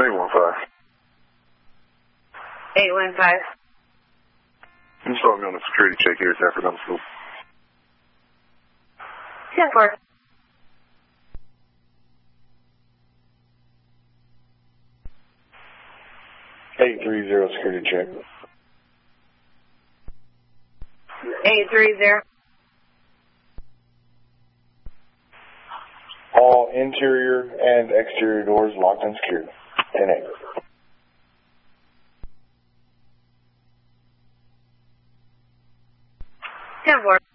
815. 815. You saw me on a security check here at Sanford Middle School. 10-4. Security check. 830. All interior and exterior doors locked and secured. 10-8. 10-4.